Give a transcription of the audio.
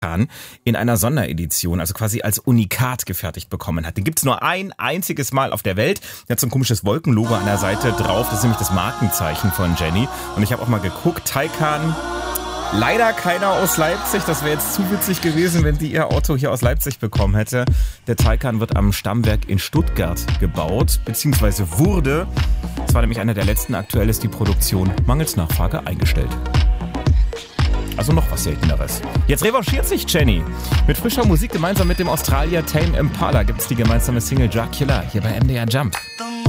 in einer Sonderedition, also quasi als Unikat gefertigt bekommen hat. Den gibt's nur ein einziges Mal auf der Welt. Der hat so ein komisches Wolkenlogo an der Seite drauf. Das ist nämlich das Markenzeichen von Jenny. Und ich habe auch mal geguckt, Taycan, leider keiner aus Leipzig. Das wäre jetzt zu witzig gewesen, wenn die ihr Auto hier aus Leipzig bekommen hätte. Der Taycan wird am Stammwerk in Stuttgart gebaut, beziehungsweise wurde. Das war nämlich einer der letzten. Aktuell ist die Produktion mangels Nachfrage eingestellt. Also noch was Selteneres. Jetzt revanchiert sich Jenny. Mit frischer Musik gemeinsam mit dem Australier Tame Impala gibt's die gemeinsame Single Dracula hier bei MDR Jump.